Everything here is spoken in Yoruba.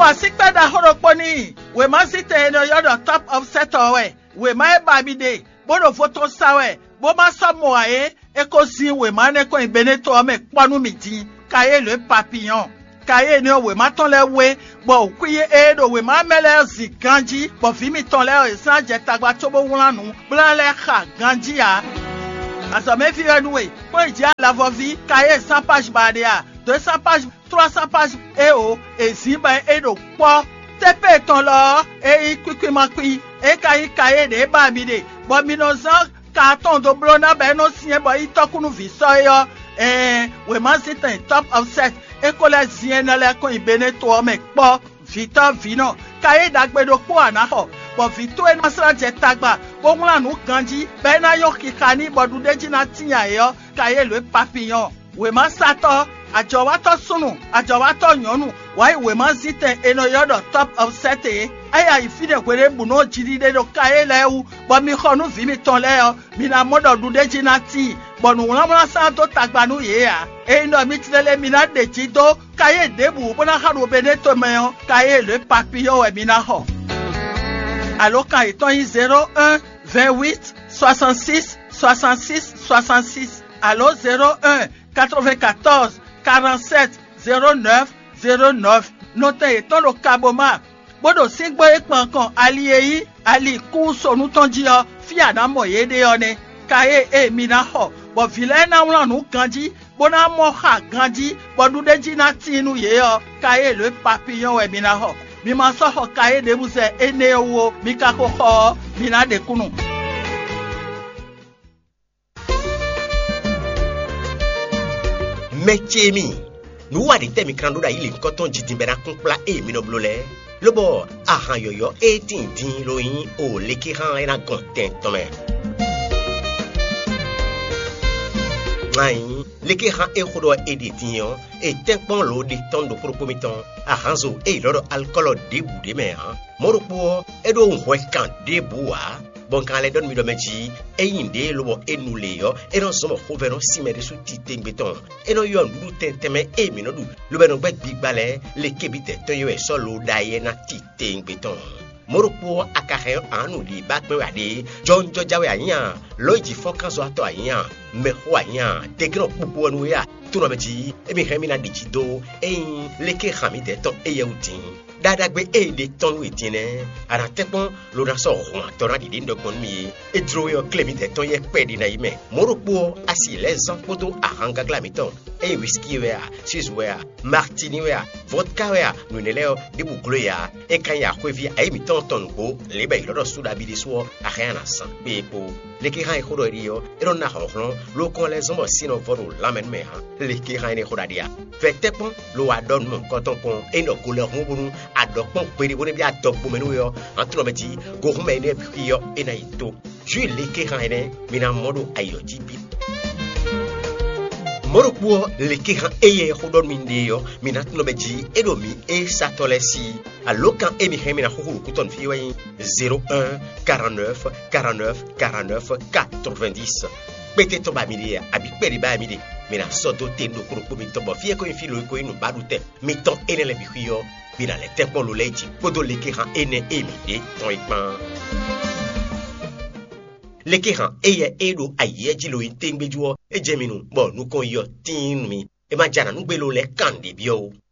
wa sikpeda horoponi we mazite no yodo top of setowe we ma babide bodo photo sawe bo ma somo aye ekozi we ma ne ko ibeneto ame panu miti kaye le papillon kaye ni we ma ton le we bo kuye edo we ma mele zi ganji bo fi mi ton le san je tagba to bo wulanu blan le kha ganji ya asame fi anwe ko ija la vovi kaye 100 page badia 200 page 300 page ezimba edo po tepe ton lo kwikwi makwi kaye de ba mi de bo mi no zan carton do blona be no sien bo itokunu vi so yo we ma sit in top of set ekola zien na le ko ibene to me po vita vino kaye dagbedo po anaho bo vito en masra je tagba bo nla nu ganji be na yo kikani bodu deji na tinya yo kaye le papillon we ma sato ajowato sunu ajowato nyonu why we ma zite eno yodo top of set aya ifide kwere bu no jidide do kaye lewu bo mi khonu vi mi ton le yo mi na modo du deji na ti bonu wala sa to tagbanu ye ya no mi tilele mi na deji do kaye debu bona haru beneto meyo kaye le papillon we mi na ho alors quand étant 01 28 66 66 66 alors 01 94 47 09 09 note étant le kaboma bodo singbo ekpankan aliyeyi ali ku sonu tonji yo fi adamo yede yo ne kaye mina ho bo vile na wonu ganji bona mo ha ganji bodu deji na tinu ye yo kaye le papillon we mina ho mi ma so ho kaye de buse ene wo mi ka ko ho mina de kunu Mechemi nous wa de temi krando da ile nkoton jidimbera kunpla minoblole lobo ahan yoyo tindin loyin o lekiran ena content tome Nai lekiran khodo edition et tempon lo de ton do propomiton ahanzo loro alcool debu de mer moropo edo nwe kan debu a bon kan le don mi do meji inde lobo enule yo non somo hoveno simere su titengbeton eno yo nu tenteme mi no du lo beno gbet big balé le kebite to yo solo daye na titengbeton moropo akare anu li batme wade jonjo jawe anya loji fokanzo ato anya meho anya tegro pupu anu ya tuno meji mi hemina digido leke hamide to yeutin dadagbe de ton witine ara tepon lo na so ron tora di ndo kon mi edro yo clemite ton ye pedi na ime moropo asi les poto ahanga glamiton whisky wea sis wea martini wea vodka wea nuneleo de buklo ya kanya kwevi mi ton bo lebe lo suda bi de so ariana san bepo leki ha khodo rio ero na honron lo kon les hommes sino voru lamen me ha leki ha ne khodadia fe tepon lo adon mon koton pon no couleur ngobunu adokpon peri boni bi adokbo menu yo antino meti go hume ne bi yo enaito ju leki ha ne mina modu ayoti bi Morokuo leki han eye hodon mindeyo minatno beji edomi satolesi alokan emi hemina hukuru kuton fiwe 01 49 49 49 90 Bete to ba midi abi peri ba midi mina soto tendo kuruko mi tobo fie ko infilo ko inu badute mi ton enele biyo bina le tempo lo leji podo leki han ene emi de ton ikpan Lekeran eye edo aye jilo intengbejuo ejeminu bo nu kon yo tin mi e ma jana nu gbelo le kan de bio